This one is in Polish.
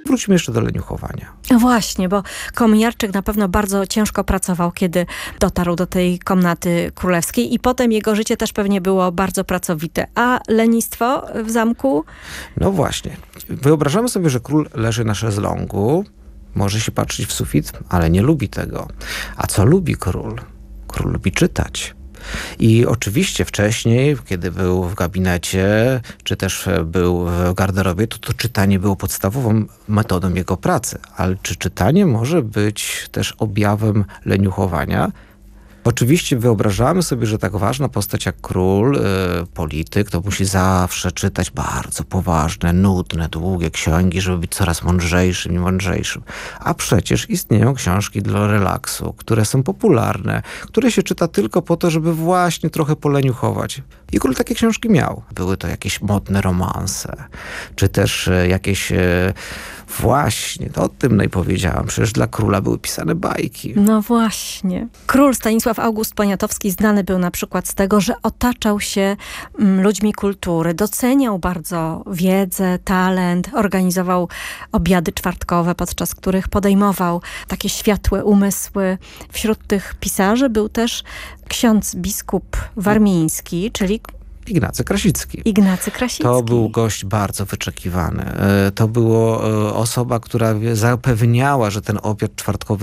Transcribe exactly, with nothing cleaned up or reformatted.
Wróćmy jeszcze do leniuchowania. Właśnie, bo kominiarczyk na pewno bardzo ciężko pracował, kiedy dotarł do tej komnaty królewskiej i potem jego życie też pewnie było bardzo pracowite. A lenistwo w zamku? No właśnie. Wyobrażamy sobie, że król leży na szezlongu, może się patrzeć w sufit, ale nie lubi tego. A co lubi król? Król lubi czytać. I oczywiście wcześniej, kiedy był w gabinecie, czy też był w garderobie, to to czytanie było podstawową metodą jego pracy. Ale czy czytanie może być też objawem leniuchowania? Oczywiście wyobrażamy sobie, że tak ważna postać jak król, yy, polityk, to musi zawsze czytać bardzo poważne, nudne, długie księgi, żeby być coraz mądrzejszym i mądrzejszym. A przecież istnieją książki dla relaksu, które są popularne, które się czyta tylko po to, żeby właśnie trochę poleniuchować. I król takie książki miał. Były to jakieś modne romanse, czy też yy, jakieś... Yy, Właśnie, to o tym najpowiedziałam. Przecież dla króla były pisane bajki. No właśnie. Król Stanisław August Poniatowski znany był na przykład z tego, że otaczał się mm, ludźmi kultury. Doceniał bardzo wiedzę, talent. Organizował obiady czwartkowe, podczas których podejmował takie światłe umysły. Wśród tych pisarzy był też ksiądz biskup warmiński, czyli Ignacy Krasicki. Ignacy Krasicki. To był gość bardzo wyczekiwany. To była osoba, która zapewniała, że ten obiad czwartkowy